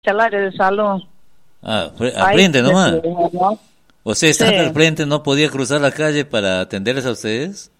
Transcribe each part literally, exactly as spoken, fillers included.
el área de salud. Ah, fre- al Ahí frente nomás. se- ¿no? O sea, estando Sí. al frente, ¿no podía cruzar la calle para atenderles a ustedes?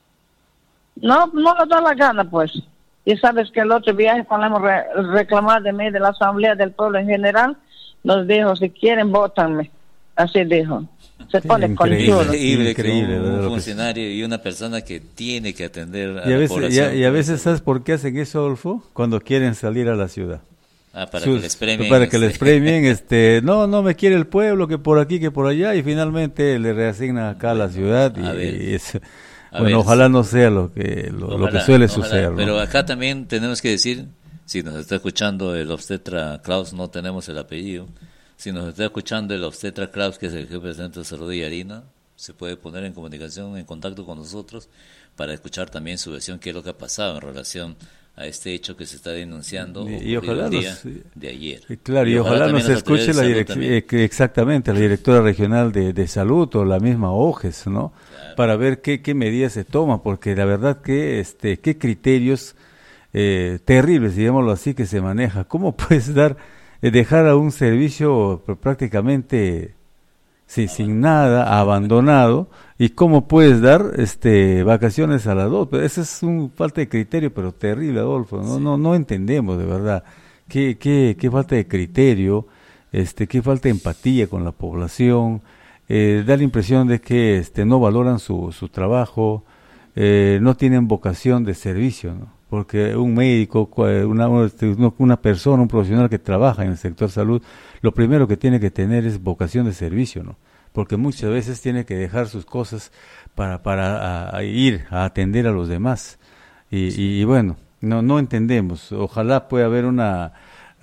No, no nos da la gana, pues. Y sabes que el otro viaje, cuando hemos re- reclamado de mí, de la Asamblea del Pueblo en general, nos dijo, si quieren, vótanme. Así dijo. Se Sí, pone increíble. conchudo. Increíble, Increíble, que un, ¿verdad? un Lo que- funcionario y una persona que tiene que atender a Y a la veces, y población. a, y a veces, ¿sabes por qué hacen eso, Adolfo? Cuando quieren salir a la ciudad. Ah, para Sus- que les premien. para que este. les premien, este, no, no me quiere el pueblo, que por aquí, que por allá, y finalmente le reasignan acá a la ciudad. Y, A ver. y es- A bueno, ver, ojalá sí. no sea lo que, lo, lo que Ojalá, suele ojalá. suceder, ¿no? Pero acá también tenemos que decir, si nos está escuchando el obstetra Klaus, no tenemos el apellido, si nos está escuchando el obstetra Klaus, que es el jefe de Centro de Salud de Yarina, se puede poner en comunicación, en contacto con nosotros, para escuchar también su versión, qué es lo que ha pasado en relación a este hecho que se está denunciando Y- y ocurrido ojalá el día nos- de ayer. Sí, claro, y, ojalá, también nos las escuche autoridades la de salud dirección, también. exactamente, la directora regional de, de salud o la misma OGES, ¿no? Claro. Para ver qué, qué medidas se toman, porque la verdad que, este, qué criterios eh, terribles, digámoslo así, que se maneja. ¿Cómo puedes dar, eh, dejar a un servicio pr- prácticamente sí, sin nada, abandonado, y cómo puedes dar este vacaciones a las dos? Pero esa es una falta de criterio, pero terrible, Adolfo. No, Sí. no, no entendemos de verdad qué, qué, qué falta de criterio, este, qué falta de empatía con la población. Eh, da la impresión de que este no valoran su, su trabajo, eh, no tienen vocación de servicio, ¿no? Porque un médico, cua- una, una una persona, un profesional que trabaja en el sector salud, lo primero que tiene que tener es vocación de servicio, ¿no? Porque muchas veces tiene que dejar sus cosas para, para a- a ir a atender a los demás. Y, y, y bueno, no, no entendemos. Ojalá pueda haber una,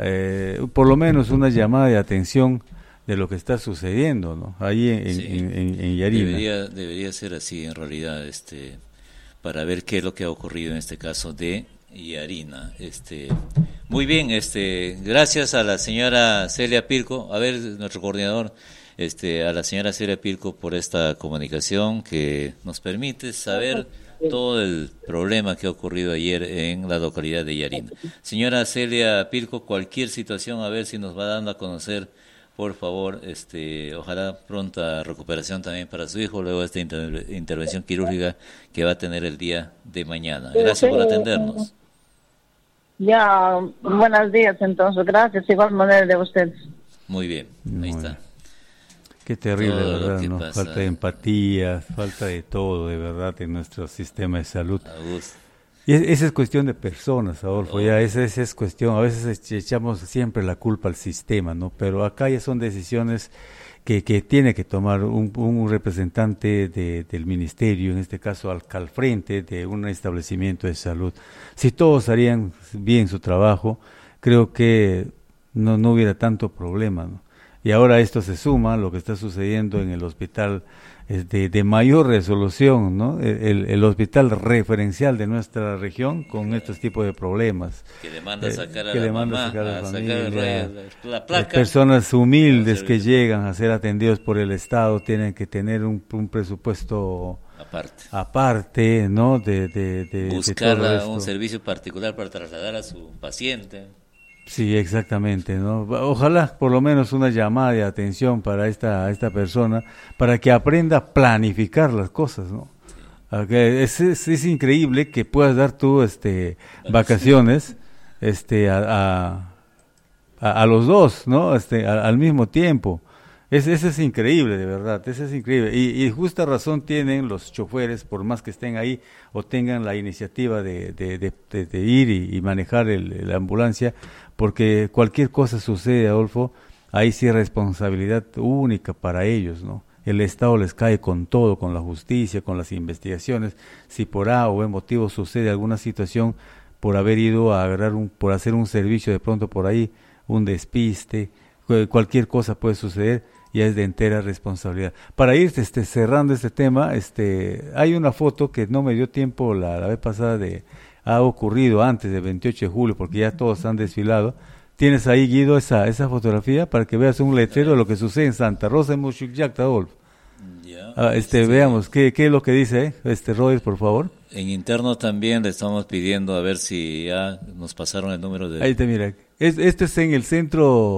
eh, por lo menos una llamada de atención de lo que está sucediendo, ¿no? Ahí en, Sí. en, en, en Yarina. Debería, debería ser así en realidad, este, para ver qué es lo que ha ocurrido en este caso de Yarina. Este, muy bien, este, gracias a la señora Celia Pirco, a ver, nuestro coordinador, este, a la señora Celia Pirco por esta comunicación que nos permite saber todo el problema que ha ocurrido ayer en la localidad de Yarina. Señora Celia Pirco, cualquier situación, a ver si nos va dando a conocer. Por favor, este, ojalá pronta recuperación también para su hijo luego de esta inter- intervención quirúrgica que va a tener el día de mañana. Gracias por atendernos. Ya, buenos días entonces. Gracias, igual manera de ustedes. Muy bien, ahí Muy está. bien. Qué terrible, Todo lo ¿verdad? que ¿No? pasa. Falta de empatía, falta de todo, de verdad, en nuestro sistema de salud. Augusto. Y es- esa es cuestión de personas, Adolfo, Oh. ya esa, esa es cuestión, a veces ech- echamos siempre la culpa al sistema, ¿no? Pero acá ya son decisiones que, que tiene que tomar un, un representante de, del ministerio, en este caso al, al frente de un establecimiento de salud. Si todos harían bien su trabajo, creo que no, no hubiera tanto problema, ¿no? Y ahora esto se suma a lo que está sucediendo en el hospital eh, de, de mayor resolución, ¿no? El, el hospital referencial de nuestra región con estos tipos de problemas. Que le manda Eh, sacar a que la le manda mamá, sacar a la a sacar familia. el- la Las placa. personas humildes Los que servicios. llegan a ser atendidos por el Estado tienen que tener un, un presupuesto Aparte. aparte, ¿no? De, de, de, de Buscar todo a esto. un servicio particular para trasladar a su paciente. Sí, exactamente, ¿no? Ojalá por lo menos una llamada de atención para esta, a esta persona, para que aprenda a planificar las cosas, ¿no? Ah, que Es, es, es increíble que puedas dar tú este, vacaciones este, a, a, a- a los dos, ¿no? Este, a- al mismo tiempo. Es, eso es increíble, de verdad, eso es increíble. Y, y justa razón tienen los choferes, por más que estén ahí o tengan la iniciativa de, de, de, de- de ir y, y manejar el, la ambulancia, porque cualquier cosa sucede, Adolfo, ahí sí es responsabilidad única para ellos, ¿no? El Estado les cae con todo, con la justicia, con las investigaciones. Si por A o B motivo sucede alguna situación por haber ido a agarrar un, por hacer un servicio de pronto por ahí, un despiste, cu- cualquier cosa puede suceder, ya es de entera responsabilidad. Para ir este, cerrando este tema, este, hay una foto que no me dio tiempo la, la vez pasada de, ha ocurrido antes del veintiocho de julio, porque ya todos han desfilado. Tienes ahí, Guido, esa, esa fotografía para que veas un letrero de lo que sucede en Santa Rosa, en Mochucyac, Adolfo. Ya, Ah, este, veamos, ¿qué, ¿qué es lo que dice, eh? Este, Rodríguez, por favor. En interno también le estamos pidiendo a ver si ya nos pasaron el número de... Ahí te mira. Es, esto es en el centro